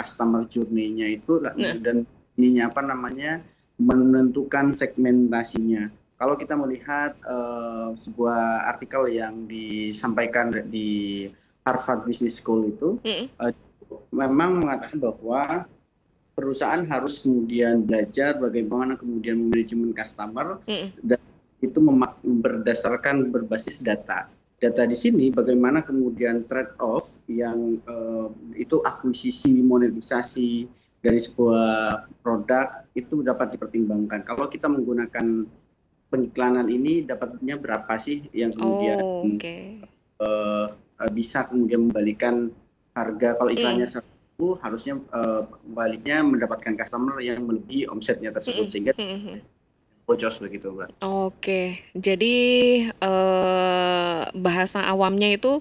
customer journey-nya itu Nah, dan ininya apa namanya menentukan segmentasinya. Kalau kita melihat sebuah artikel yang disampaikan di Harvard Business School itu mm, eh, memang mengatakan bahwa perusahaan harus kemudian belajar bagaimana kemudian manajemen customer mm, dan itu berdasarkan berbasis data. Data di sini bagaimana kemudian trade off yang itu akuisisi monetisasi dari sebuah produk itu dapat dipertimbangkan. Kalau kita menggunakan pengiklanan ini dapatnya berapa sih yang kemudian oke. bisa kemudian membalikan harga. Kalau iklannya Mm, 1.000 harusnya baliknya mendapatkan customer yang melebihi omsetnya tersebut mm, sehingga mm, mm. bocor begitu, Mbak. Oke, jadi bahasa awamnya itu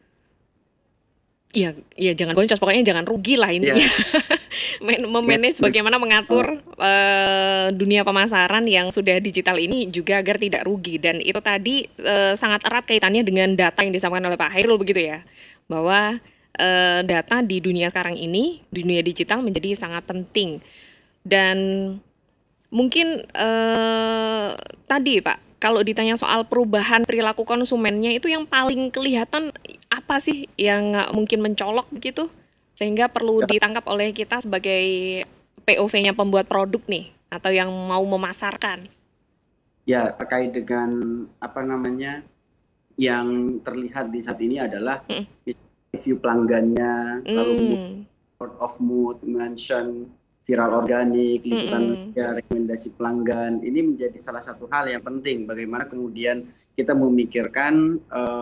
ya, ya jangan boncos, pokoknya jangan rugi lah intinya. Ya, ya, Memanage bagaimana eh, mengatur dunia pemasaran yang sudah digital ini juga agar tidak rugi. Dan itu tadi sangat erat kaitannya dengan data yang disampaikan oleh Pak Hairul begitu ya, bahwa data di dunia sekarang ini, dunia digital menjadi sangat penting. Dan mungkin tadi Pak, kalau ditanya soal perubahan perilaku konsumennya itu yang paling kelihatan apa sih yang mungkin mencolok begitu sehingga perlu ditangkap oleh kita sebagai POV-nya pembuat produk nih atau yang mau memasarkan. ya terkait dengan apa namanya yang terlihat di saat ini adalah Mm, review pelanggannya, lalu kemudian mm, word of mood, mention, viral organik, mm, liputan mm, media, rekomendasi pelanggan. Ini menjadi salah satu hal yang penting. Bagaimana kemudian kita memikirkan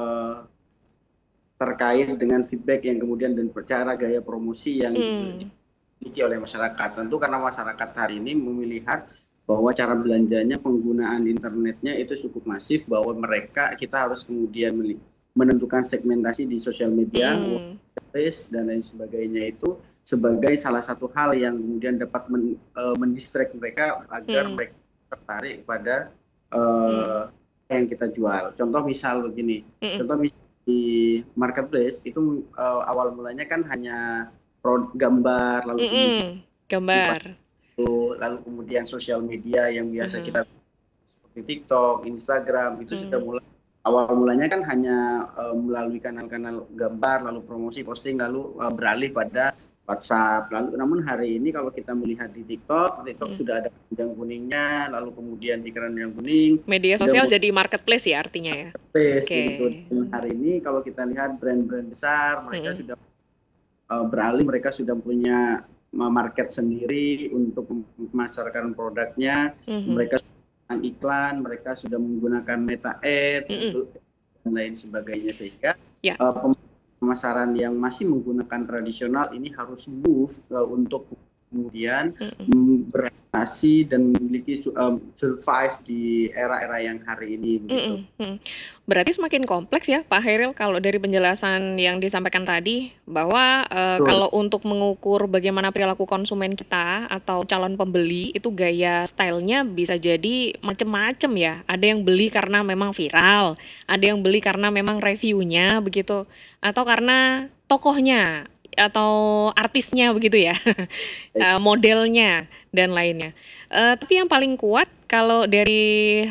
terkait dengan feedback yang kemudian dan cara gaya promosi yang mm, dimiliki oleh masyarakat. Tentu karena masyarakat hari ini melihat bahwa cara belanjanya, penggunaan internetnya itu cukup masif, bahwa kita harus kemudian menentukan segmentasi di sosial media, mm, workplace, dan lain sebagainya itu sebagai salah satu hal yang kemudian dapat mendistract mereka agar mm, mereka tertarik pada mm, yang kita jual. Contoh misal begini, mm, contoh misal di marketplace itu awal mulanya kan hanya gambar, lalu kemudian mm. Gambar. lalu kemudian sosial media yang biasa Mhm, kita seperti TikTok, Instagram itu sudah mm, mulai awal mulanya kan hanya melalui kanal-kanal gambar lalu promosi posting lalu beralih pada WhatsApp. Lalu namun hari ini kalau kita melihat di TikTok, TikTok mm. sudah ada keranjang kuningnya, lalu kemudian di keranjang kuning Media sudah sosial jadi marketplace ya artinya ya. mulai Oke. begitu. Dan hari ini kalau kita lihat brand-brand besar mereka Mm, sudah beralih, mereka sudah punya market sendiri untuk memasarkan produknya, mhm, mereka sudah iklan, mereka sudah menggunakan meta ads mm. untuk dan lain sebagainya sehingga Ya. pemasaran yang masih menggunakan tradisional ini harus move untuk kemudian Mm, beradaptasi dan memiliki survive di era-era yang hari ini begitu. mm, mm. Berarti semakin kompleks ya Pak Hairil kalau dari penjelasan yang disampaikan tadi bahwa Betul. kalau untuk mengukur bagaimana perilaku konsumen kita atau calon pembeli itu gaya stylenya bisa jadi macem-macem ya. Ada yang beli karena memang viral, ada yang beli karena memang reviewnya begitu, atau karena tokohnya atau artisnya begitu ya, modelnya dan lainnya. Tapi yang paling kuat kalau dari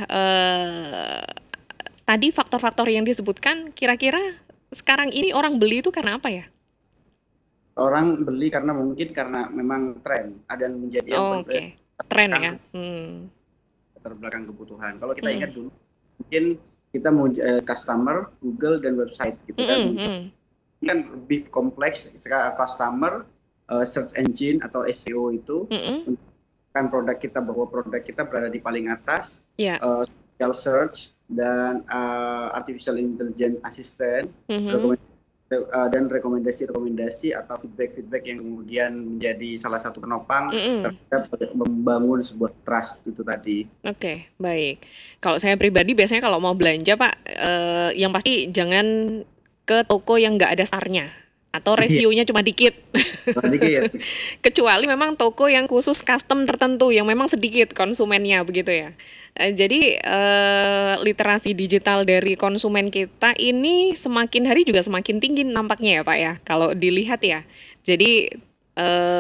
tadi faktor-faktor yang disebutkan, kira-kira sekarang ini orang beli itu karena apa ya? Orang beli karena mungkin karena memang tren, ada yang menjadi yang Oh, oke, tren ya. terbelakang kebutuhan. Kalau kita Mm, ingat dulu, mungkin kita mau customer, Google dan website gitu kan. mm, Mungkin mm, kan lebih kompleks customer search engine atau SEO itu mm, mm. kan produk kita bahwa produk kita berada di paling atas, Ya. social search dan artificial intelligence assistant Mhm, dan rekomendasi-rekomendasi atau feedback-feedback yang kemudian menjadi salah satu penopang mm. terhadap membangun sebuah trust itu tadi. Oke, baik. Kalau saya pribadi biasanya kalau mau belanja Pak, yang pasti jangan ke toko yang nggak ada starnya atau Iya, reviewnya cuma dikit. sedikit. Kecuali memang toko yang khusus custom tertentu yang memang sedikit konsumennya begitu ya. Jadi literasi digital dari konsumen kita ini semakin hari juga semakin tinggi nampaknya ya Pak ya kalau dilihat ya. Jadi